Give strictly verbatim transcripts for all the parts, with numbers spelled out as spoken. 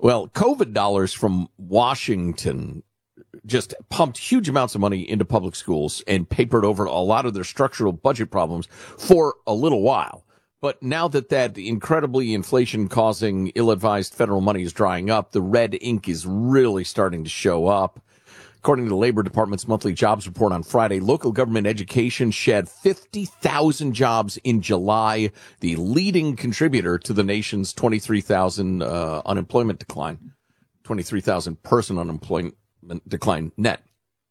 Well, COVID dollars from Washington just pumped huge amounts of money into public schools and papered over a lot of their structural budget problems for a little while. But now that that incredibly inflation-causing, ill-advised federal money is drying up, the red ink is really starting to show up. According to the Labor Department's monthly jobs report on Friday, local government education shed fifty thousand jobs in July, the leading contributor to the nation's twenty-three thousand uh, unemployment decline, twenty-three thousand person unemployment decline net.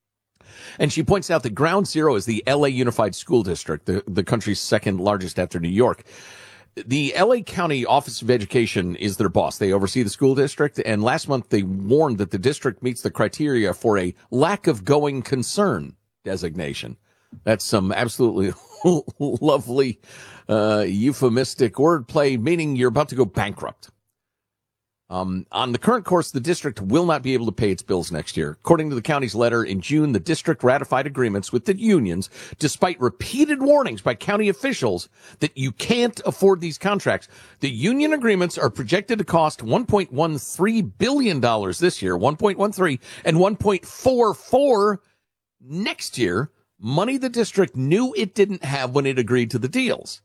And she points out that ground zero is the L A Unified School District, the, the country's second largest after New York. The L A County Office of Education is their boss. They oversee the school district, and last month they warned that the district meets the criteria for a lack of going concern designation. That's some absolutely lovely uh, euphemistic wordplay, meaning you're about to go bankrupt. Um, on the current course, the district will not be able to pay its bills next year. According to the county's letter, in June, the district ratified agreements with the unions, despite repeated warnings by county officials that you can't afford these contracts. The union agreements are projected to cost one point one three billion dollars this year, one point one three, and one point four four next year, money the district knew it didn't have when it agreed to the deals.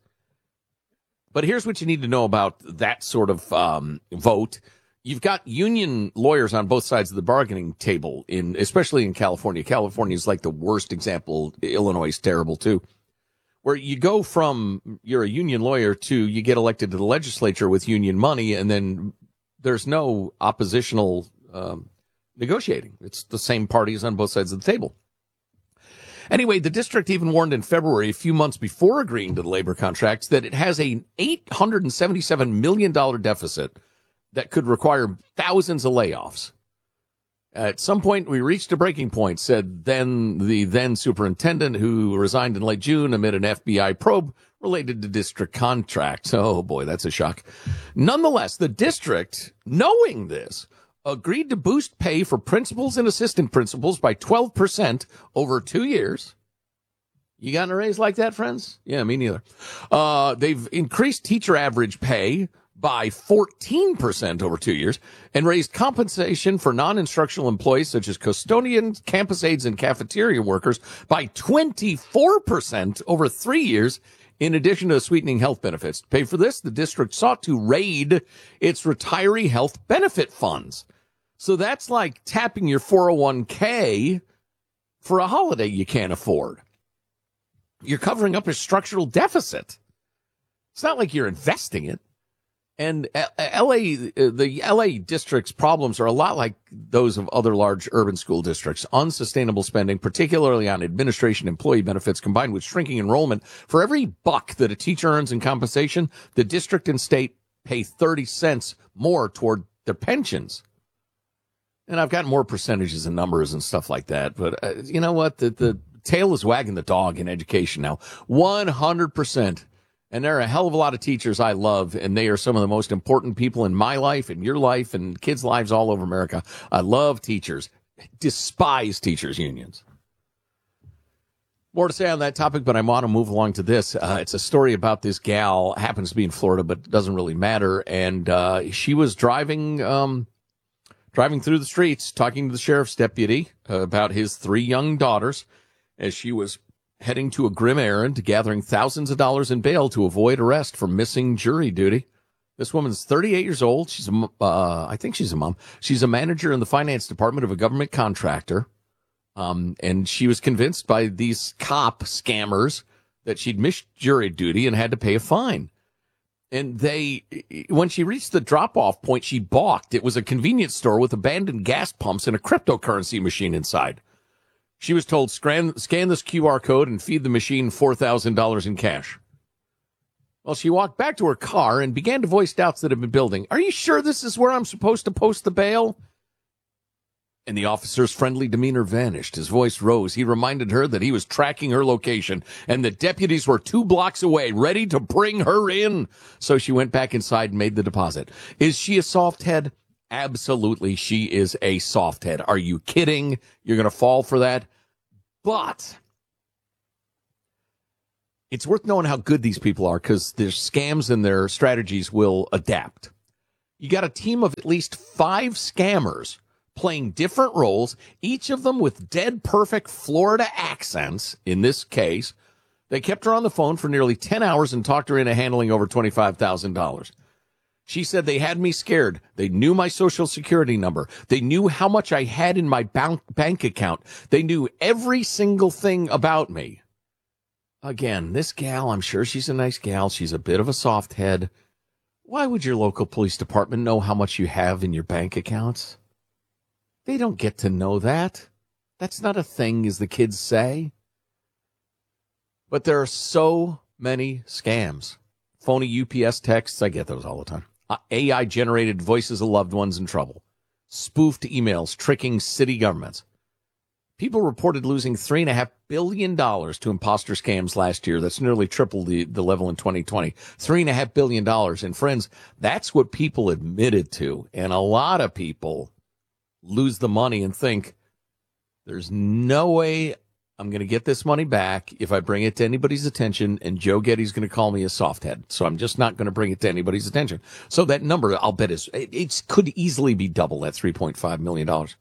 But here's what you need to know about that sort of um, vote. You've got union lawyers on both sides of the bargaining table, in especially in California. California is like the worst example. Illinois is terrible, too. Where you go from you're a union lawyer to you get elected to the legislature with union money, and then there's no oppositional um, negotiating. It's the same parties on both sides of the table. Anyway, the district even warned in February, a few months before agreeing to the labor contracts, that it has an eight hundred seventy-seven million dollars deficit that could require thousands of layoffs. At some point, we reached a breaking point, said then the then superintendent, who resigned in late June amid an F B I probe related to district contracts. Oh, boy, that's a shock. Nonetheless, the district, knowing this, agreed to boost pay for principals and assistant principals by twelve percent over two years. You got a raise like that, friends? Yeah, me neither. Uh, they've increased teacher average pay by fourteen percent over two years and raised compensation for non-instructional employees such as custodians, campus aides, and cafeteria workers by twenty-four percent over three years, in addition to sweetening health benefits. To pay for this, the district sought to raid its retiree health benefit funds. So that's like tapping your four oh one k for a holiday you can't afford. You're covering up a structural deficit. It's not like you're investing it. And L A, the L A district's problems are a lot like those of other large urban school districts. Unsustainable spending, particularly on administration employee benefits, combined with shrinking enrollment. For every buck that a teacher earns in compensation, the district and state pay thirty cents more toward their pensions. And I've got more percentages and numbers and stuff like that. But uh, you know what? The, the tail is wagging the dog in education now. one hundred percent. And there are a hell of a lot of teachers I love, and they are some of the most important people in my life, in your life, and kids' lives all over America. I love teachers. Despise teachers' unions. More to say on that topic, but I want to move along to this. Uh, it's a story about this gal, happens to be in Florida, but doesn't really matter. And uh, she was driving um, driving through the streets, talking to the sheriff's deputy uh, about his three young daughters as she was heading to a grim errand, gathering thousands of dollars in bail to avoid arrest for missing jury duty. This woman's thirty-eight years old. She's a, uh, I think she's a mom. She's a manager in the finance department of a government contractor. Um, and she was convinced by these cop scammers that she'd missed jury duty and had to pay a fine. And they, when she reached the drop-off point, she balked. It was a convenience store with abandoned gas pumps and a cryptocurrency machine inside. She was told, scan, scan this Q R code and feed the machine four thousand dollars in cash. Well, she walked back to her car and began to voice doubts that had been building. Are you sure this is where I'm supposed to post the bail? And the officer's friendly demeanor vanished. His voice rose. He reminded her that he was tracking her location and the deputies were two blocks away, ready to bring her in. So she went back inside and made the deposit. Is she a soft head? Absolutely, she is a soft head. Are you kidding? You're going to fall for that? But it's worth knowing how good these people are, because their scams and their strategies will adapt. You got a team of at least five scammers playing different roles, each of them with dead perfect Florida accents. In this case, they kept her on the phone for nearly ten hours and talked her into handling over twenty-five thousand dollars. She said they had me scared. They knew my social security number. They knew how much I had in my bank account. They knew every single thing about me. Again, this gal, I'm sure she's a nice gal. She's a bit of a soft head. Why would your local police department know how much you have in your bank accounts? They don't get to know that. That's not a thing, as the kids say. But there are so many scams. Phony U P S texts, I get those all the time. Uh, A I-generated voices of loved ones in trouble. Spoofed emails tricking city governments. People reported losing three point five billion dollars to imposter scams last year. That's nearly triple the, the level in twenty twenty. three point five billion dollars. And friends, that's what people admitted to. And a lot of people lose the money and think, there's no way I'm going to get this money back if I bring it to anybody's attention, and Joe Getty's going to call me a softhead. So I'm just not going to bring it to anybody's attention. So that number, I'll bet, is it, it could easily be double that three point five million dollars.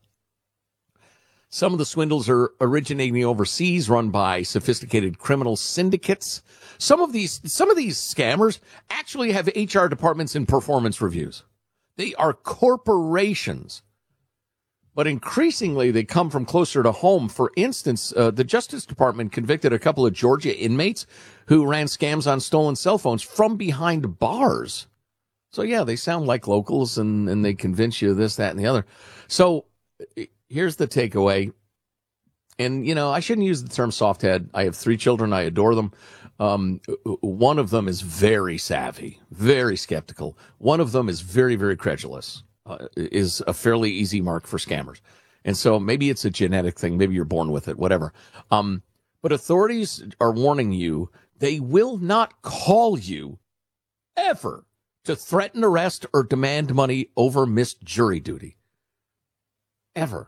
Some of the swindles are originating overseas, run by sophisticated criminal syndicates. Some of these, some of these scammers actually have H R departments and performance reviews. They are corporations. But increasingly, they come from closer to home. For instance, uh, the Justice Department convicted a couple of Georgia inmates who ran scams on stolen cell phones from behind bars. So, yeah, they sound like locals, and, and they convince you this, that, and the other. So here's the takeaway. And, you know, I shouldn't use the term softhead. I have three children. I adore them. Um, one of them is very savvy, very skeptical. One of them is very, very credulous. Uh, is a fairly easy mark for scammers. And so maybe it's a genetic thing. Maybe you're born with it, whatever. Um, but authorities are warning you, they will not call you ever to threaten arrest or demand money over missed jury duty. Ever.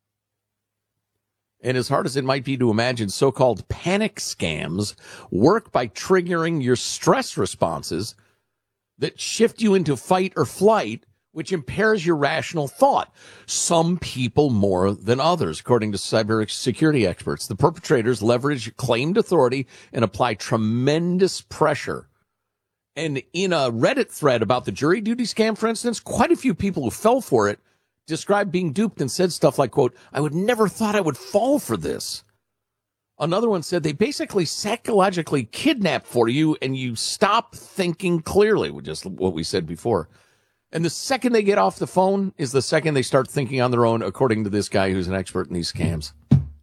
And as hard as it might be to imagine, so-called panic scams work by triggering your stress responses that shift you into fight or flight, which impairs your rational thought. Some people more than others, according to cybersecurity experts. The perpetrators leverage claimed authority and apply tremendous pressure. And in a Reddit thread about the jury duty scam, for instance, quite a few people who fell for it described being duped and said stuff like, quote, I would never thought I would fall for this. Another one said they basically psychologically kidnap for you and you stop thinking clearly, which is what we said before. And the second they get off the phone is the second they start thinking on their own, according to this guy who's an expert in these scams.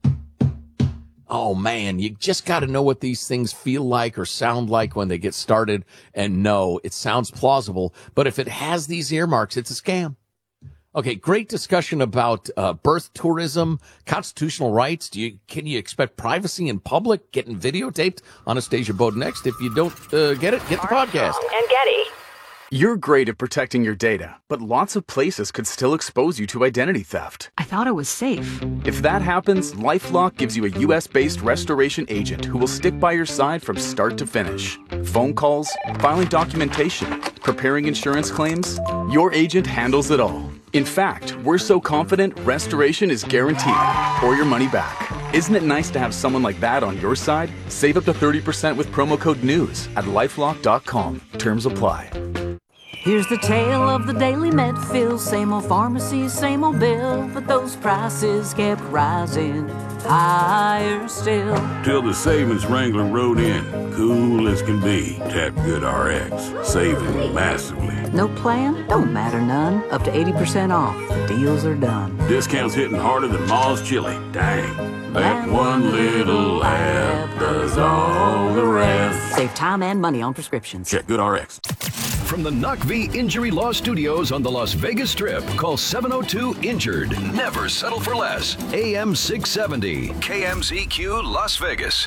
Oh, man, you just got to know what these things feel like or sound like when they get started. And no, it sounds plausible. But if it has these earmarks, it's a scam. Okay, great discussion about uh, birth tourism, constitutional rights. Do you Can you expect privacy in public getting videotaped? Anastasia Bode next. If you don't uh, get it, get the podcast. And Getty. You're great at protecting your data, but lots of places could still expose you to identity theft. I thought it was safe. If that happens, LifeLock gives you a U S-based restoration agent who will stick by your side from start to finish. Phone calls, filing documentation, preparing insurance claims, your agent handles it all. In fact, we're so confident restoration is guaranteed or your money back. Isn't it nice to have someone like that on your side? Save up to thirty percent with promo code NEWS at lifelock dot com. Terms apply. Here's the tale of the Daily Medfill. Same old pharmacy, same old bill, but those prices kept rising higher still. Till the savings wrangler rode in, cool as can be. Tap Good R X, saving massively. No plan? Don't matter none. Up to eighty percent off. The deals are done. Discounts hitting harder than Ma's chili. Dang. That one little app does all the rest. Save time and money on prescriptions. Check Good R X. From the N U C V Injury Law Studios on the Las Vegas Strip, call seven oh two injured. Never settle for less. A M six seventy, K M Z Q Las Vegas.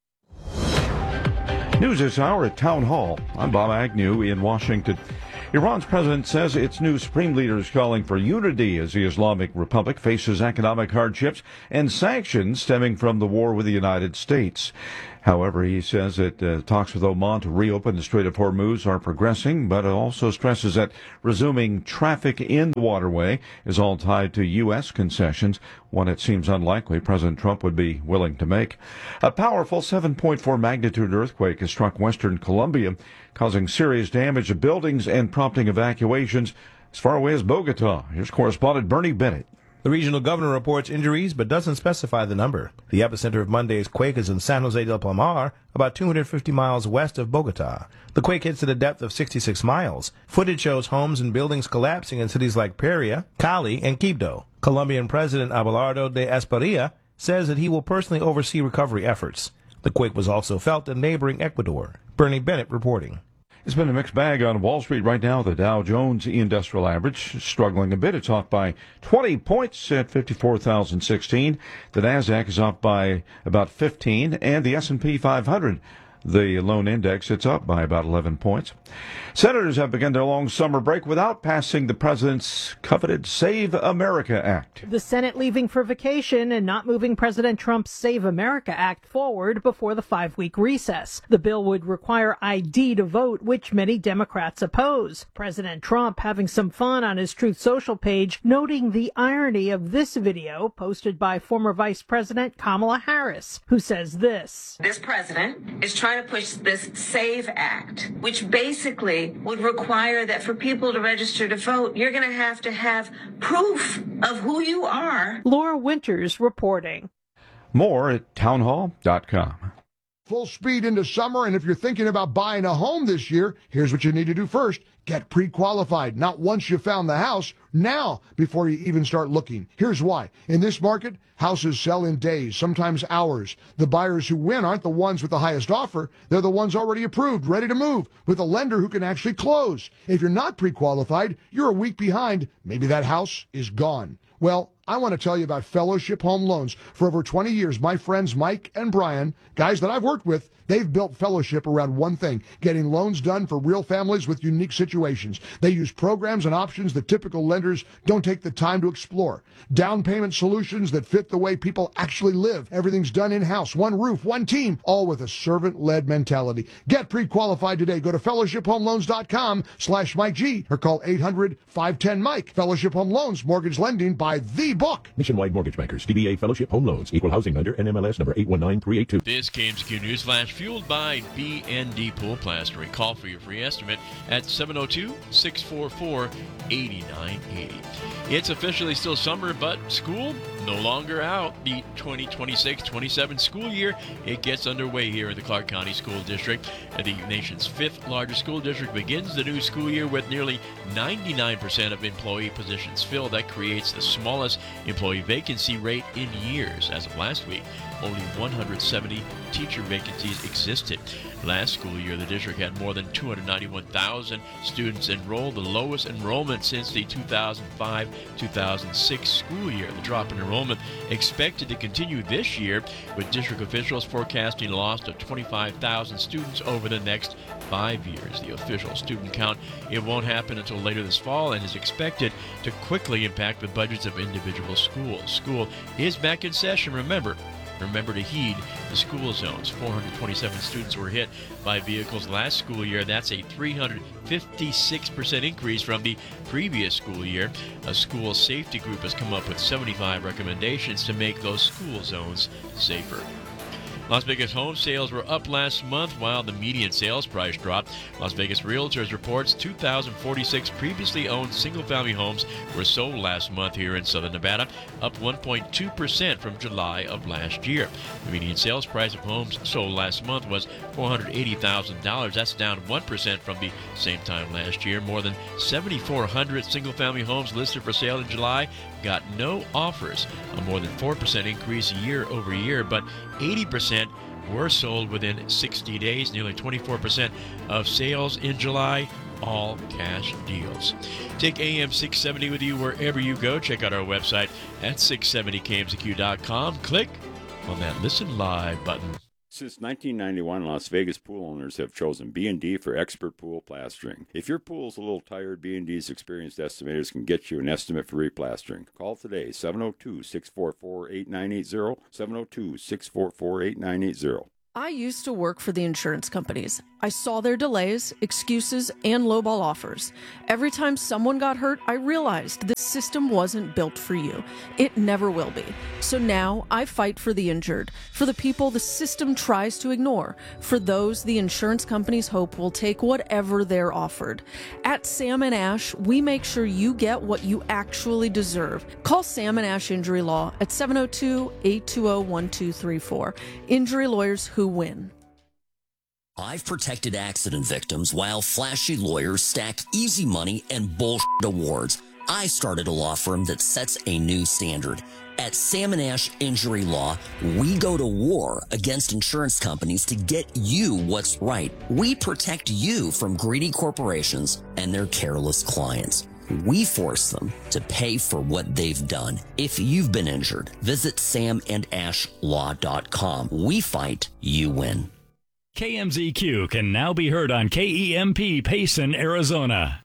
News this hour at Town Hall. I'm Bob Agnew in Washington. Iran's president says its new supreme leader is calling for unity as the Islamic Republic faces economic hardships and sanctions stemming from the war with the United States. However, he says that uh, talks with Oman to reopen the Strait of Hormuz are progressing, but also stresses that resuming traffic in the waterway is all tied to U S concessions, one it seems unlikely President Trump would be willing to make. A powerful seven point four magnitude earthquake has struck western Colombia, causing serious damage to buildings and prompting evacuations as far away as Bogota. Here's correspondent Bernie Bennett. The regional governor reports injuries but doesn't specify the number. The epicenter of Monday's quake is in San Jose del Palmar, about two hundred fifty miles west of Bogota. The quake hits at a depth of sixty-six miles. Footage shows homes and buildings collapsing in cities like Pereira, Cali, and Quibdó. Colombian President Abelardo de Espriella says that he will personally oversee recovery efforts. The quake was also felt in neighboring Ecuador. Bernie Bennett reporting. It's been a mixed bag on Wall Street right now. The Dow Jones Industrial Average struggling a bit. It's off by twenty points at fifty-four thousand sixteen. The Nasdaq is off by about fifteen, and the S and P five hundred, the lone index, it's up by about eleven points. Senators have begun their long summer break without passing the president's coveted Save America Act. The Senate leaving for vacation and not moving President Trump's Save America Act forward before the five-week recess. The bill would require I D to vote, which many Democrats oppose. President Trump having some fun on his Truth Social page, noting the irony of this video posted by former Vice President Kamala Harris, who says this. This president is trying to push this SAVE Act, which basically would require that for people to register to vote, you're going to have to have proof of who you are. Laura Winters reporting. More at townhall dot com. Full speed into summer, and if you're thinking about buying a home this year, here's what you need to do first. Get pre-qualified. Not once you found the house, now before you even start looking. Here's why. In this market, houses sell in days, sometimes hours. The buyers who win aren't the ones with the highest offer. They're the ones already approved, ready to move, with a lender who can actually close. If you're not pre-qualified, you're a week behind. Maybe that house is gone. Well, I want to tell you about Fellowship Home Loans. For over twenty years, my friends Mike and Brian, guys that I've worked with, they've built Fellowship around one thing, getting loans done for real families with unique situations. They use programs and options that typical lenders don't take the time to explore. Down payment solutions that fit the way people actually live. Everything's done in-house, one roof, one team, all with a servant-led mentality. Get pre-qualified today. Go to fellowship home loans dot com slash Mike G or call eight hundred, five one zero, Mike. Fellowship Home Loans, mortgage lending by the book. Nationwide Mortgage Bankers, D B A Fellowship Home Loans, Equal Housing Lender, N M L S number eight one nine three eight two. This K M Z Q News Flash fueled by B and D Pool Plastering. Call for your free estimate at seven oh two, six four four, eight nine eight zero. It's officially still summer, but school no longer out. The twenty twenty-six twenty-seven school year, it gets underway here in the Clark County School District. The nation's fifth largest school district begins the new school year with nearly ninety-nine percent of employee positions filled. That creates the smallest employee vacancy rate in years. As of last week, only one hundred seventy teacher vacancies existed. Last school year, the district had more than two hundred ninety-one thousand students enrolled, the lowest enrollment since the two thousand five two thousand six school year. The drop in enrollment expected to continue this year, with district officials forecasting a loss of twenty-five thousand students over the next five years. The official student count, it won't happen until later this fall and is expected to quickly impact the budgets of individual schools. School is back in session, remember. Remember to heed the school zones. four hundred twenty-seven students were hit by vehicles last school year. That's a three hundred fifty-six percent increase from the previous school year. A school safety group has come up with seventy-five recommendations to make those school zones safer. Las Vegas home sales were up last month while the median sales price dropped. Las Vegas Realtors reports two thousand forty-six previously owned single-family homes were sold last month here in southern Nevada, up one point two percent from July of last year. The median sales price of homes sold last month was four hundred eighty thousand dollars. That's down one percent from the same time last year. More than seven thousand four hundred single-family homes listed for sale in July got no offers, a more than four percent increase year over year, but eighty percent were sold within sixty days. Nearly twenty-four percent of sales in July, all cash deals. Take A M six seventy with you wherever you go. Check out our website at six seventy K M Z Q dot com. Click on that Listen Live button. Since nineteen ninety-one, Las Vegas pool owners have chosen B and D for expert pool plastering. If your pool's a little tired, B and D's experienced estimators can get you an estimate for replastering. Call today, seven oh two, six four four, eight nine eight zero, seven oh two, six four four, eight nine eight zero. I used to work for the insurance companies. I saw their delays, excuses, and lowball offers. Every time someone got hurt, I realized this system wasn't built for you. It never will be. So now I fight for the injured, for the people the system tries to ignore, for those the insurance companies hope will take whatever they're offered. At Sam and Ash, we make sure you get what you actually deserve. Call Sam and Ash Injury Law at seven oh two, eight two oh, one two three four. Injury lawyers who win. I've protected accident victims while flashy lawyers stack easy money and bullshit awards. I started a law firm that sets a new standard. At Sam and Ash Injury Law, we go to war against insurance companies to get you what's right. We protect you from greedy corporations and their careless clients. We force them to pay for what they've done. If you've been injured, visit sam and ash law dot com. We fight, you win. K M Z Q can now be heard on K E M P Payson, Arizona.